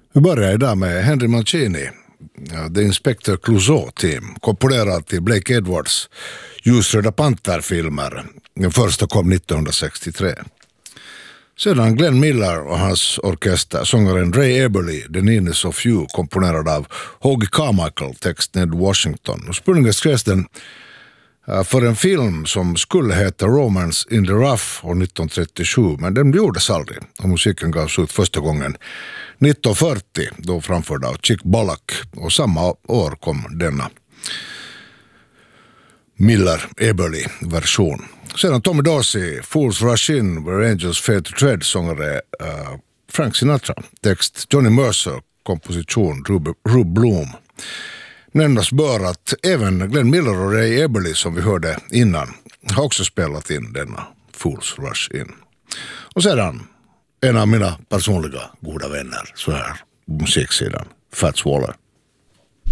Vi börjar idag med Henry Mancini, The Inspector Clouseau Team, komponerad till Blake Edwards ljusröda panterfilmer. Den första kom 1963. Sedan Glenn Miller och hans orkester, sångaren Ray Eberly, The Needness of You, komponerad av Hoagy Carmichael, text Ned Washington. Ursprungligen skrevs den för en film som skulle heta Romance in the Rough år 1937, men den gjordes aldrig och musiken gavs ut första gången 1940, då framförd av Chick Bullock, och samma år kom denna Miller-Eberly-version. Sedan Tommy Dorsey, Fools Rush In, Where Angels Fear to Tread, sångare Frank Sinatra, text Johnny Mercer, komposition Rube Bloom. Nämnas bör att även Glenn Miller och Ray Eberly, som vi hörde innan, har också spelat in denna Fools Rush In. Och sedan en av mina personliga goda vänner så här på musiksidan, Fats Waller.